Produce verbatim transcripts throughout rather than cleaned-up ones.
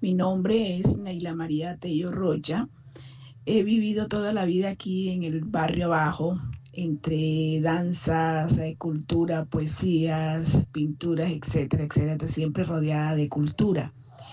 Mi nombre es Neila María Tello Rocha. He vivido toda la vida aquí en el barrio abajo, entre danzas, eh, cultura, poesías, pinturas, etcétera, etcétera, siempre rodeada de cultura.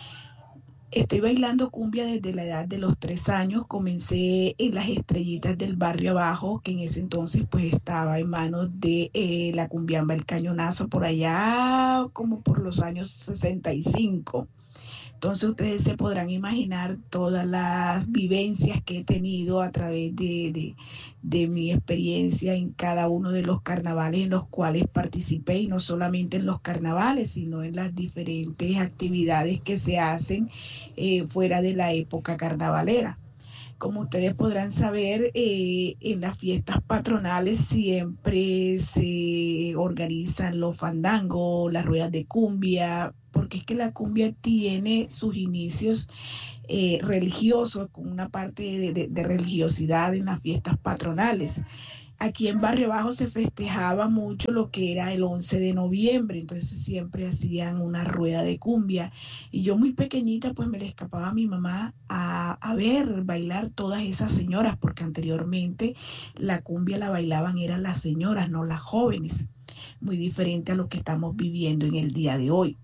Estoy bailando cumbia desde la edad de los tres años. Comencé en las estrellitas del barrio abajo, que en ese entonces pues estaba en manos de eh, la cumbiamba El Cañonazo, por allá como por los años sesenta y cinco. Entonces ustedes se podrán imaginar todas las vivencias que he tenido a través de, de, de mi experiencia en cada uno de los carnavales en los cuales participé, y no solamente en los carnavales, sino en las diferentes actividades que se hacen eh, fuera de la época carnavalera. Como ustedes podrán saber, eh, en las fiestas patronales siempre se organizan los fandangos, las ruedas de cumbia, porque es que la cumbia tiene sus inicios eh, religiosos, con una parte de, de, de religiosidad en las fiestas patronales. Aquí en Barrio Bajo se festejaba mucho lo que era el once de noviembre, entonces siempre hacían una rueda de cumbia. Y yo muy pequeñita pues me le escapaba a mi mamá a, a ver bailar todas esas señoras, porque anteriormente la cumbia la bailaban eran las señoras, no las jóvenes. Muy diferente a lo que estamos viviendo en el día de hoy.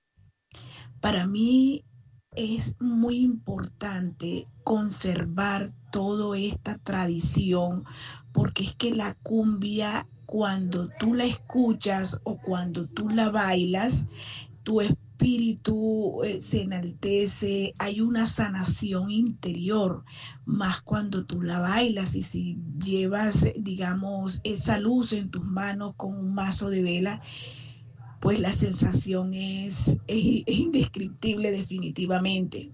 Para mí es muy importante conservar toda esta tradición, porque es que la cumbia, cuando tú la escuchas o cuando tú la bailas, tu espíritu eh, se enaltece, hay una sanación interior, más cuando tú la bailas. Y si llevas, digamos, esa luz en tus manos con un mazo de vela, pues la sensación es, es, es indescriptible definitivamente.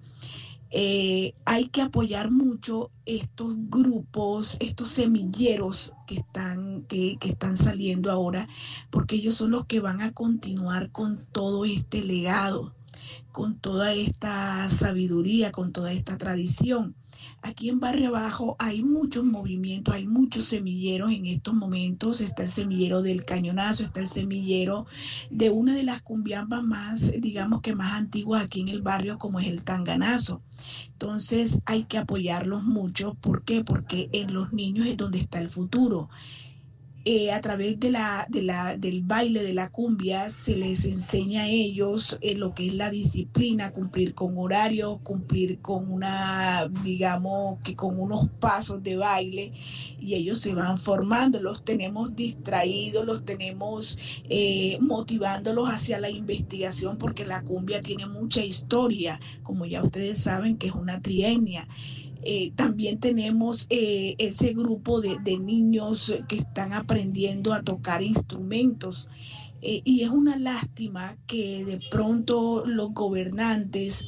Eh, hay que apoyar mucho estos grupos, estos semilleros que están, que, que están saliendo ahora, porque ellos son los que van a continuar con todo este legado, con toda esta sabiduría, con toda esta tradición. Aquí en Barrio Abajo hay muchos movimientos, hay muchos semilleros en estos momentos. Está el semillero del Cañonazo, está el semillero de una de las cumbiambas más, digamos que más antiguas aquí en el barrio, como es el Tanganazo. Entonces hay que apoyarlos mucho. ¿Por qué? Porque en los niños es donde está el futuro. Eh, a través de la, de la, del baile de la cumbia se les enseña a ellos eh, lo que es la disciplina, cumplir con horarios, cumplir con una, digamos, que con unos pasos de baile, y ellos se van formando. Los tenemos distraídos, los tenemos eh, motivándolos hacia la investigación, porque la cumbia tiene mucha historia, como ya ustedes saben que es una triennia. Eh, también tenemos eh, ese grupo de, de niños que están aprendiendo a tocar instrumentos. Eh, y es una lástima que de pronto los gobernantes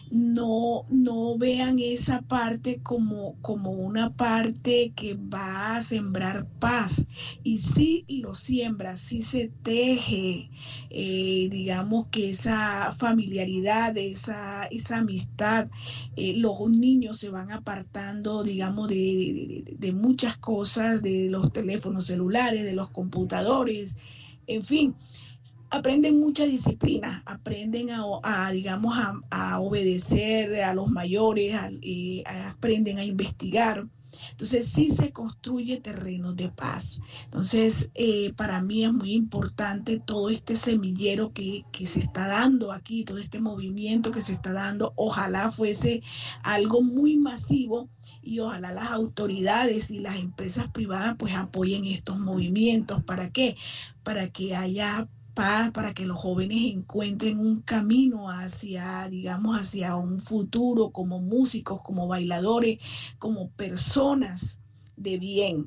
no, no vean esa parte como, como una parte que va a sembrar paz. Y sí lo siembra, sí se teje, eh, digamos que esa familiaridad, esa, esa amistad. Eh, los niños se van apartando, digamos, de, de, de muchas cosas, de los teléfonos celulares, de los computadores, en fin. Aprenden mucha disciplina, aprenden a, a digamos, a, a, obedecer a los mayores, a, eh, a, aprenden a investigar. Entonces sí se construye terrenos de paz. Entonces eh, para mí es muy importante todo este semillero que, que se está dando aquí, todo este movimiento que se está dando. Ojalá fuese algo muy masivo, y ojalá las autoridades y las empresas privadas pues apoyen estos movimientos. ¿Para qué? Para que haya paz, para que los jóvenes encuentren un camino hacia, digamos, hacia un futuro como músicos, como bailadores, como personas de bien.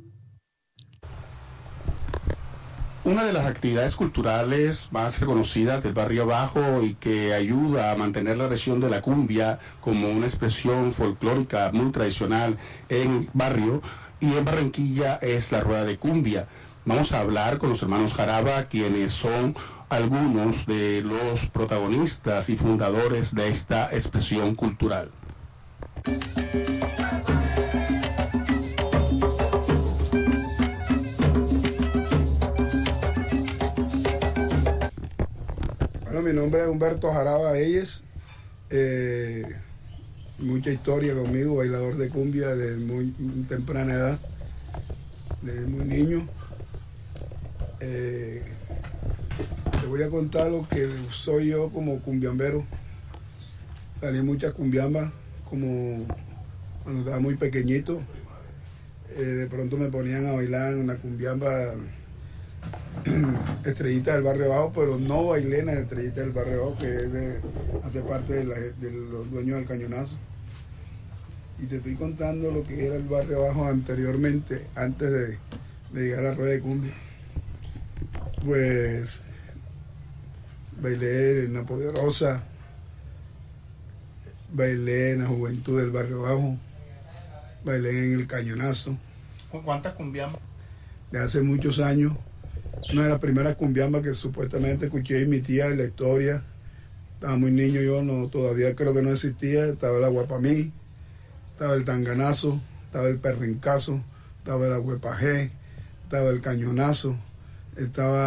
Una de las actividades culturales más reconocidas del Barrio Abajo y que ayuda a mantener la región de la cumbia como una expresión folclórica muy tradicional en el barrio y en Barranquilla es la rueda de cumbia. Vamos a hablar con los hermanos Jaraba, quienes son algunos de los protagonistas y fundadores de esta expresión cultural. Bueno, mi nombre es Humberto Jaraba Eyes, Eh, mucha historia conmigo, bailador de cumbia desde muy temprana edad, desde muy niño. Eh, te voy a contar lo que soy yo como cumbiambero. Salí en muchas cumbiambas, como cuando estaba muy pequeñito. Eh, de pronto me ponían a bailar en una cumbiamba Estrellita del Barrio Bajo, pero no bailé en la Estrellita del Barrio Bajo, que es de, hace parte de, la, de los dueños del Cañonazo. Y te estoy contando lo que era el Barrio Bajo anteriormente, antes de, de llegar a la rueda de cumbia. Pues bailé en La Poderosa, bailé en la Juventud del Barrio Bajo, bailé en el Cañonazo. ¿Cuántas cumbiambas? De hace muchos años. Una de las primeras cumbiambas que supuestamente escuché en mi tía en la historia. Estaba muy niño yo, no, todavía creo que no existía. Estaba la Guapamí, estaba el Tanganazo, estaba el Perrincazo, estaba la Huepajé, estaba el Cañonazo, estaba